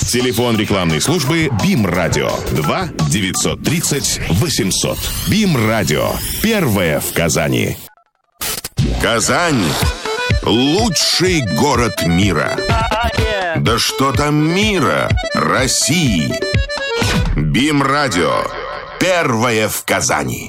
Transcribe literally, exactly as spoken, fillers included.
Телефон рекламной службы БИМ-радио два девятьсот тридцать восемьсот. БИМ-радио. Первое в Казани. Казань – лучший город мира. Да что там мира? России. БИМ-радио. Первое в Казани.